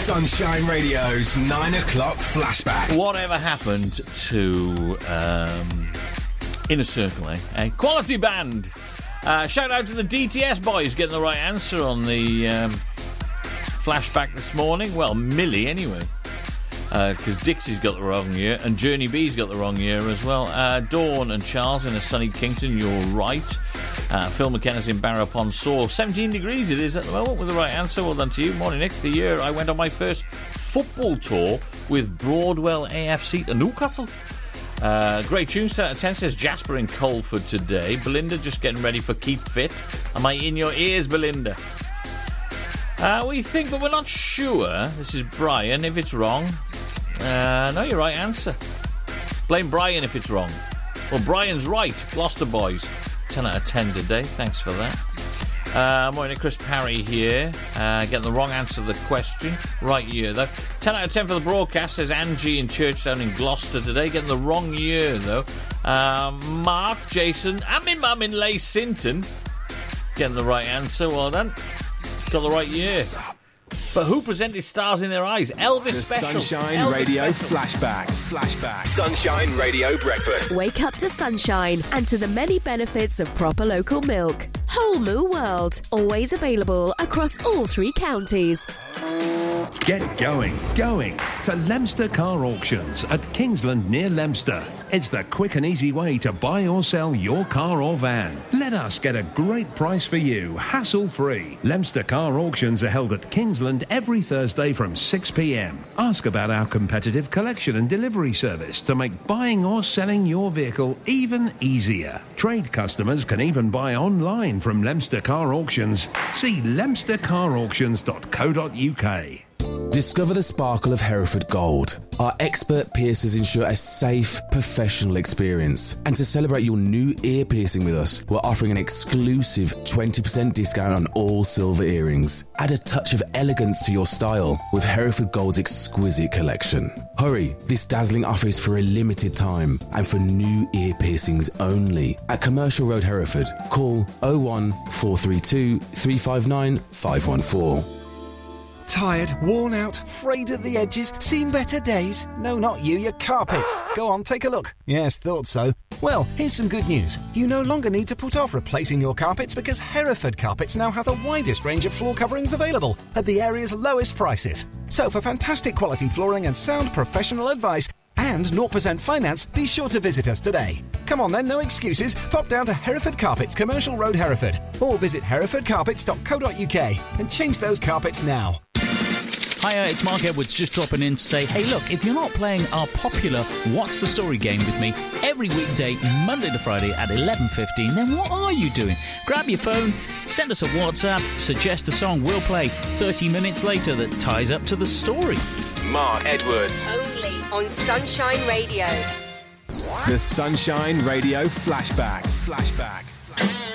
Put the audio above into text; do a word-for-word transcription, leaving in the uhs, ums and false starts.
Sunshine Radio's nine o'clock flashback. Whatever happened to um, Inner Circle, eh? A quality band. Uh, shout out to the D T S boys getting the right answer on the um, flashback this morning. Well, Millie anyway, because uh, Dixie's got the wrong year and Journey B's got the wrong year as well. Uh, Dawn and Charles in a sunny Kington, you're right. Uh, Phil McKenna's in Barrow-upon-Soar. seventeen degrees it is at the moment with the right answer. Well done to you. Morning, Nick. The year I went on my first football tour with Broadwell A F C to Newcastle. Uh, great tunes. ten out of ten says Jasper in Colford today. Belinda just getting ready for Keep Fit. Am I in your ears, Belinda? Uh, we think, but we're not sure. This is Brian. If it's wrong, uh, no, you're right answer. Blame Brian if it's wrong. Well, Brian's right. Gloucester boys. ten out of ten today. Thanks for that. Uh, morning, Chris Parry here. Uh, getting the wrong answer to the question. Right year, though. ten out of ten for the broadcast, says Angie in Churchtown in Gloucester today. Getting the wrong year, though. Um, Mark, Jason, and my mum in Leigh Sinton. Getting the right answer. Well done. Got the right year. But who presented Stars in Their Eyes? Elvis The Special. Sunshine Elvis Radio Special. flashback. Flashback. Sunshine Radio breakfast. Wake up to sunshine and to the many benefits of proper local milk. Whole Moo World. Always available across all three counties. Get going, going to Leominster Car Auctions at Kingsland near Leominster. It's the quick and easy way to buy or sell your car or van. Let us get a great price for you, hassle-free. Leominster Car Auctions are held at Kingsland every Thursday from six p m. Ask about our competitive collection and delivery service to make buying or selling your vehicle even easier. Trade customers can even buy online from Leominster Car Auctions. See leominster car auctions dot co dot u k. Discover the sparkle of Hereford Gold. Our expert piercers ensure a safe, professional experience. And to celebrate your new ear piercing with us, we're offering an exclusive twenty percent discount on all silver earrings. Add a touch of elegance to your style with Hereford Gold's exquisite collection. Hurry, this dazzling offer is for a limited time and for new ear piercings only. At Commercial Road, Hereford, call oh one four three two, three five nine, five one four. Tired, worn out, frayed at the edges, seen better days? No, not you, your carpets. Go on, take a look. Yes, thought so. Well, here's some good news. You no longer need to put off replacing your carpets because Hereford Carpets now have the widest range of floor coverings available at the area's lowest prices. So for fantastic quality flooring and sound professional advice and zero percent finance, be sure to visit us today. Come on then, no excuses. Pop down to Hereford Carpets, Commercial Road, Hereford, or visit hereford carpets dot co dot u k and change those carpets now. Hiya, it's Mark Edwards just dropping in to say, hey look, if you're not playing our popular What's the Story game with me every weekday, Monday to Friday at eleven fifteen, then what are you doing? Grab your phone, send us a WhatsApp, suggest a song we'll play thirty minutes later that ties up to the story. Mark Edwards. Only on Sunshine Radio. The Sunshine Radio flashback. Flashback. Flashback.